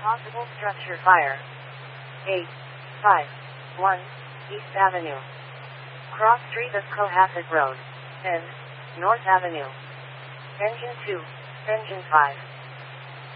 Possible structure fire. 851 East Avenue. Cross street of Cohasset Road. N. North Avenue. Engine 2. Engine 5.